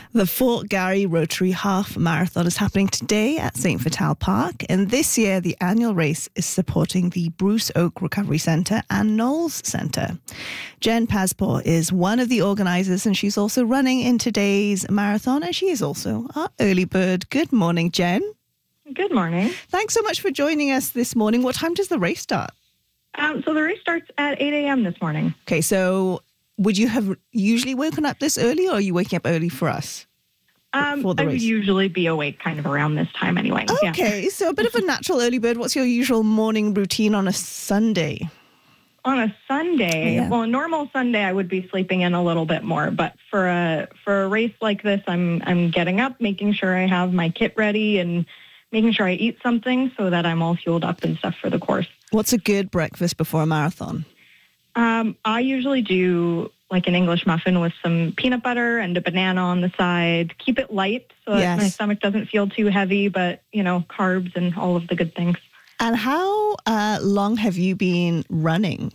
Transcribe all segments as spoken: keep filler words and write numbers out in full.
The Fort Garry Rotary Half Marathon is happening today at Saint Vital Park, and this year the annual race is supporting the Bruce Oak Recovery Centre and Knowles Centre. Jen Paspour is one of the organisers, and she's also running in today's marathon, and she is also our early bird. Good morning, Jen. Good morning. Thanks so much for joining us this morning. What time does the race start? Um, so the race starts at eight a.m. this morning. Okay, so would you have usually woken up this early, or are you waking up early for us? Um, for the I race? would usually be awake kind of around this time anyway. Okay, Yeah. so a bit of a natural early bird. What's your usual morning routine on a Sunday? On a Sunday, Yeah. well, a normal Sunday, I would be sleeping in a little bit more. But for a for a race like this, I'm I'm getting up, making sure I have my kit ready, and making sure I eat something so that I'm all fueled up and stuff for the course. What's a good breakfast before a marathon? Um, I usually do like an English muffin with some peanut butter and a banana on the side. Keep it light so that Yes. my stomach doesn't feel too heavy, but, you know, carbs and all of the good things. And how uh, long have you been running?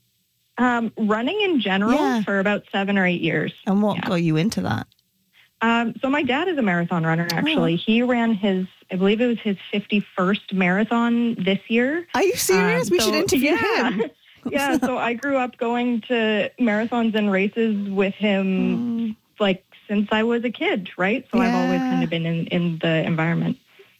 Um, running in general Yeah. for about seven or eight years. And what Yeah. got you into that? Um, so my dad is a marathon runner, actually. Oh. He ran his, I believe it was his fifty-first marathon this year. Are you serious? Um, we so- should interview yeah. him. Yeah, so I grew up going to marathons and races with him, like, since I was a kid, right? So I've always Yeah. kind of been in, in the environment.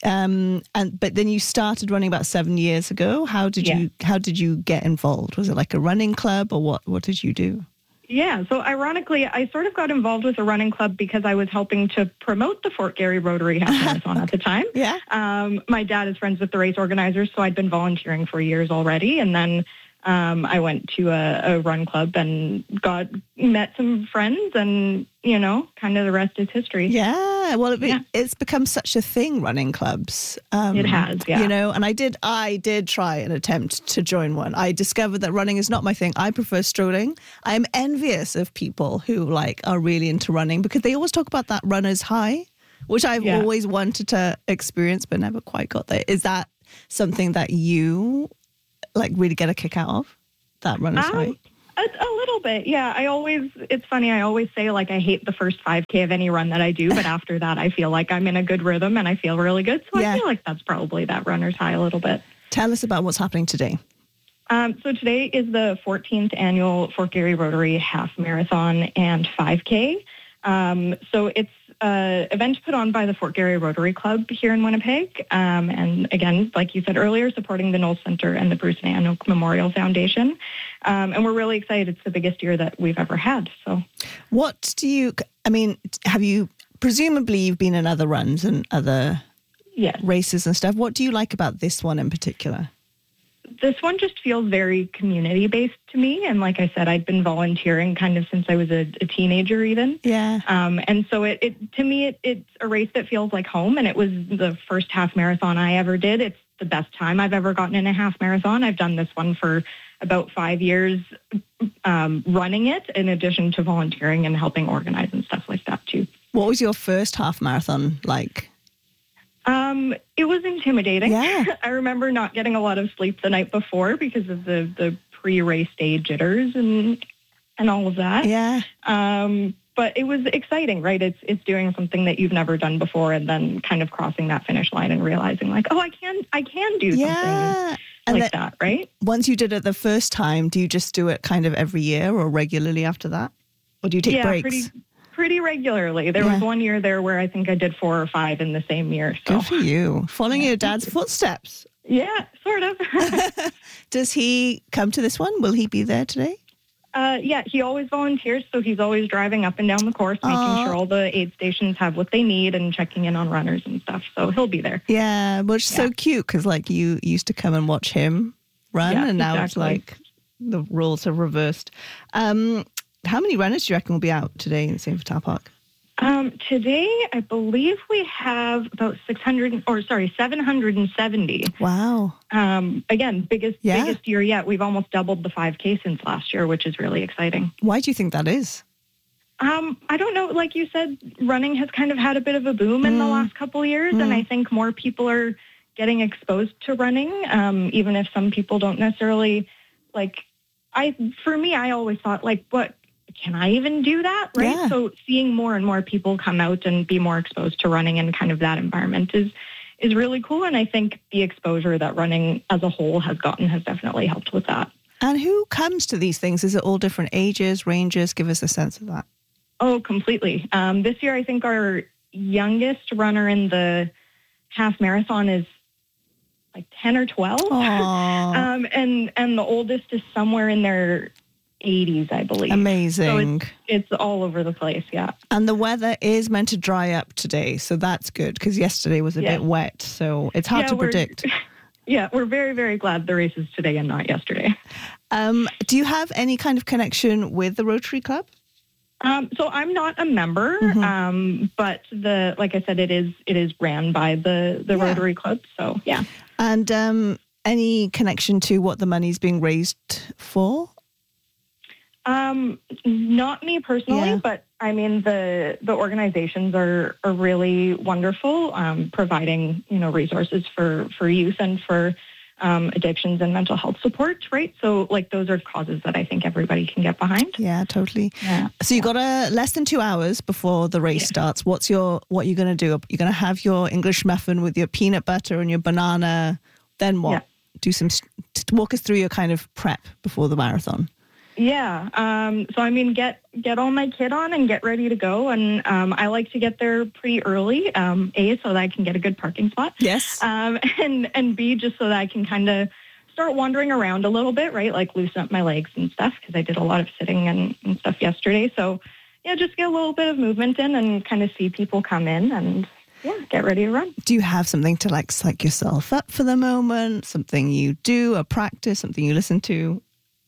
Um, and but then you started running about seven years ago. How did Yeah. you How did you get involved? Was it like a running club, or what? What did you do? Yeah, so ironically, I sort of got involved with a running club because I was helping to promote the Fort Garry Rotary Half Marathon at the time. Yeah. Um, my dad is friends with the race organizers, so I'd been volunteering for years already. And then um, I went to a, a run club and got met some friends, and, you know, kind of the rest is history. Yeah, well, it, Yeah. it's become such a thing, running clubs. Um, It has, yeah. You know, and I did, I did try an attempt to join one. I discovered that running is not my thing. I prefer strolling. I'm envious of people who like are really into running because they always talk about that runner's high, which I've Yeah. always wanted to experience but never quite got there. Is that something that you like really get a kick out of? That runner's Um, high? A, a little bit, yeah. I always, it's funny, I always say, like, I hate the first five K of any run that I do, but after that, I feel like I'm in a good rhythm and I feel really good. So Yeah. I feel like that's probably that runner's high a little bit. Tell us about what's happening today. Um, so today is the fourteenth annual Fort Garry Rotary Half Marathon and five K. Um, so it's an event put on by the Fort Garry Rotary Club here in Winnipeg. Um, and again, like you said earlier, supporting the Knowles Centre and the Bruce and Ann Oak Memorial Foundation. Um, and we're really excited. It's the biggest year that we've ever had. So, What do you, I mean, have you, presumably you've been in other runs and other yes. races and stuff. What do you like about this one in particular? This one just feels very community-based to me. And like I said, I'd been volunteering kind of since I was a, a teenager even. Yeah. Um, and so it, it to me, it, it's a race that feels like home. And it was the first half marathon I ever did. It's the best time I've ever gotten in a half marathon. I've done this one for about five years um, running it, in addition to volunteering and helping organize and stuff like that too. What was your first half marathon like? Um, it was intimidating. Yeah. I remember not getting a lot of sleep the night before because of the, the pre-race day jitters and and all of that. Yeah. Um, but it was exciting, right? It's it's doing something that you've never done before, and then kind of crossing that finish line and realizing, like, oh, I can I can do Yeah. something And like then- that, right? Once you did it the first time, do you just do it kind of every year or regularly after that? Or do you take yeah, breaks? pretty pretty regularly. There Yeah. was one year there where I think I did four or five in the same year. So Good for you. Following your dad's footsteps. yeah, sort of. Does he come to this one? Will he be there today? Uh, yeah, he always volunteers, so he's always driving up and down the course, making Aw. sure all the aid stations have what they need and checking in on runners and stuff. So he'll be there. Yeah, which is so Yeah. cute because like you used to come and watch him run, Yeah, and now it's exactly. like the roles have reversed. Um, how many runners do you reckon will be out today in Saint Vital Park? Um, today, I believe we have about six hundred, or sorry, seven hundred seventy. Wow. Um, again, biggest Yeah. biggest year yet. We've almost doubled the five K since last year, which is really exciting. Why do you think that is? Um, I don't know. Like you said, running has kind of had a bit of a boom in the Mm. last couple of years, and I think more people are getting exposed to running, um, even if some people don't necessarily like. I for me, I always thought like, what can I even do that? Right. Yeah. So seeing more and more people come out and be more exposed to running in kind of that environment is is really cool. And I think the exposure that running as a whole has gotten has definitely helped with that. And who comes to these things? Is it all different ages, ranges? Give us a sense of that. Oh, completely. Um, this year, I think our youngest runner in the half marathon is like ten or twelve. Um, and, and the oldest is somewhere in their eighties, I believe. Amazing. So it's, it's all over the place, yeah. And the weather is meant to dry up today, so that's good, because yesterday was a yeah. bit wet, so it's hard yeah, to predict. Yeah, we're very, very glad the race is today and not yesterday. Um, do you have any kind of connection with the Rotary Club? Um, so I'm not a member, Mm-hmm. um, but the like I said, it is it is ran by the, the Yeah. Rotary Club, so yeah. And um, any connection to what the money's being raised for? Um, not me personally, Yeah. but I mean the the organizations are are really wonderful, um, providing you know resources for for youth and for um, addictions and mental health support, right? So like those are causes that I think everybody can get behind. Yeah, totally. Yeah. So you got a less than two hours before the race Yeah. starts. What's your what you're going to do? You're going to have your English muffin with your peanut butter and your banana. Then what? Yeah. Do some walk us through your kind of prep before the marathon. Yeah. Um, so, I mean, get get all my kit on and get ready to go. And um, I like to get there pretty early, um, A, so that I can get a good parking spot. Yes. Um, and, and B, just so that I can kind of start wandering around a little bit, right? Like loosen up my legs and stuff because I did a lot of sitting and, and stuff yesterday. So, yeah, just get a little bit of movement in and kind of see people come in and, yeah, get ready to run. Do you have something to like psych yourself up for the moment? Something you do, a practice, something you listen to?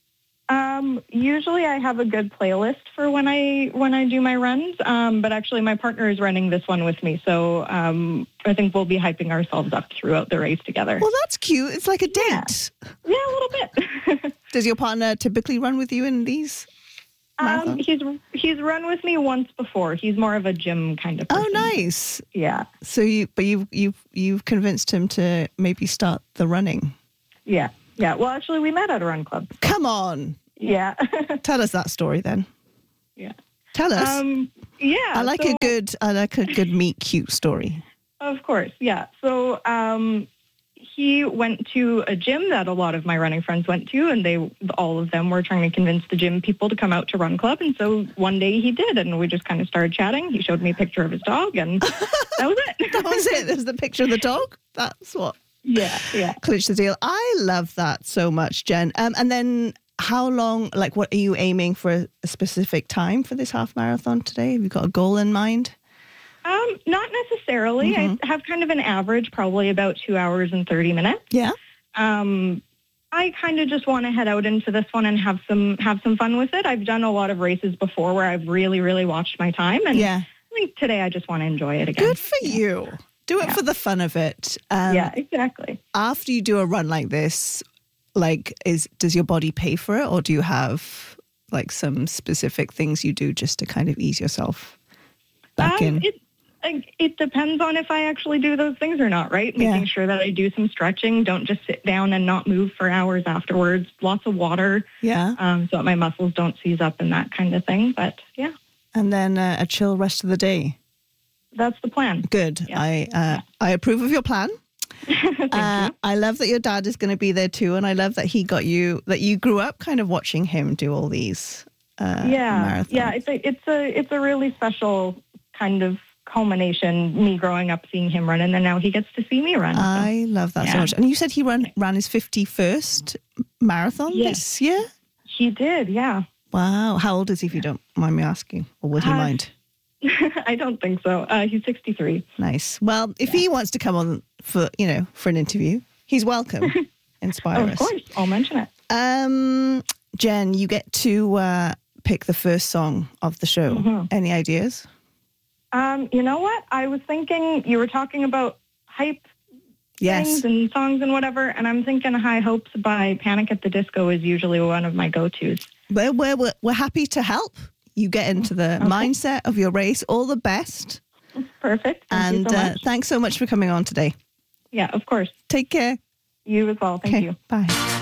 Um, usually I have a good playlist for when I when I do my runs, um, but actually my partner is running this one with me, so um, I think we'll be hyping ourselves up throughout the race together. Well, that's cute. It's like a Yeah, date. yeah a little bit. Does your partner typically run with you in these um, marathons? he's he's run with me once before. He's more of a gym kind of person. Oh, nice. Yeah, So you, but you you you've convinced him to maybe start the running. yeah, yeah. Well, actually, we met at a run club. Come on. Yeah. Tell us that story then. Yeah. Tell us. Um, yeah. I like so, a good I like a good meet cute story. Of course, yeah. So um, he went to a gym that a lot of my running friends went to, and they all of them were trying to convince the gym people to come out to Run Club. And so one day he did, and we just kind of started chatting. He showed me a picture of his dog, and that was it. That was it. There's the picture of the dog. That's what Yeah, yeah. clinched the deal. I love that so much, Jen. Um, and then how long, like what are you aiming for a, a specific time for this half marathon today? Have you got a goal in mind? Um, not necessarily. Mm-hmm. I have kind of an average, probably about two hours and thirty minutes. Yeah. Um, I kind of just want to head out into this one and have some have some fun with it. I've done a lot of races before where I've really, really watched my time, and Yeah. I think today I just want to enjoy it again. Good for you. Do it Yeah. for the fun of it. Um, Yeah, exactly. After you do a run like this, like, is does your body pay for it, or do you have like some specific things you do just to kind of ease yourself back Um, in? It, like, it depends on if I actually do those things or not, right? Yeah. Making sure that I do some stretching, don't just sit down and not move for hours afterwards. Lots of water, Yeah. um, so that my muscles don't seize up and that kind of thing. But yeah, And then uh, a chill rest of the day. that's the plan. Good. Yeah. I uh, I approve of your plan. Thank Uh, you. I love that your dad is going to be there too, and I love that he got you. That you grew up kind of watching him do all these. Uh, Yeah, marathons. yeah. It's a it's a it's a really special kind of culmination. Me growing up seeing him run, and then now he gets to see me run. so. I love that so Yeah. much. And you said he ran ran his fifty-first marathon Yes. this year. He did, yeah. Wow. How old is he, if you don't mind me asking, or would he Uh, mind? I don't think so. Uh, he's sixty-three. Nice. Well, if he wants to come on for you know for an interview, he's welcome. Inspire Oh, of us. course, I'll mention it. Um, Jen, you get to uh, pick the first song of the show. Mhm. Any ideas? Um, you know what? I was thinking you were talking about hype Yes. things and songs and whatever, and I'm thinking High Hopes by Panic at the Disco is usually one of my go-tos. We're, we're, we're, we're happy to help you get into the Okay. mindset of your race. All the best. Perfect. Thank and you so uh, much. thanks so much for coming on today. Yeah, of course. Take care. You as well. Thank Okay, you. bye.